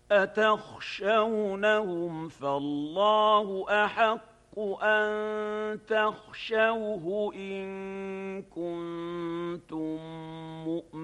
أتخشونهم فالله أحق أن تخشوه إن كنتم مؤمنين.